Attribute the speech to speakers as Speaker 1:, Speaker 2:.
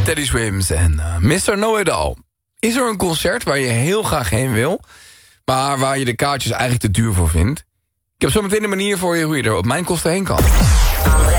Speaker 1: Teddy Swims en Mr. Know-It-All. Is er een concert waar je heel graag heen wil, maar waar je de kaartjes eigenlijk te duur voor vindt? Ik heb zo meteen een manier voor je hoe je er op mijn kosten heen kan.